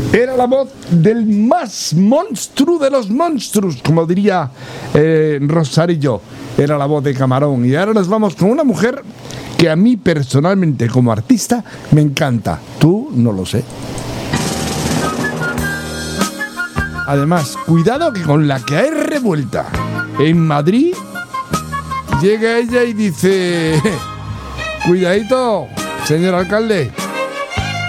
Era la voz del más monstruo de los monstruos, como diría Rosarillo. Era la voz de Camarón. Y ahora nos vamos con una mujer que a mí personalmente como artista me encanta. Tú no lo sé. Además, cuidado que con la que hay revuelta en Madrid, llega ella y dice: cuidadito, señor alcalde,